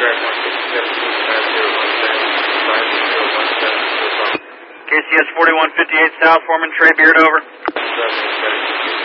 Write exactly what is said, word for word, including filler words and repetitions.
K C S forty-one fifty-eight South, Foreman Trey Beard, over.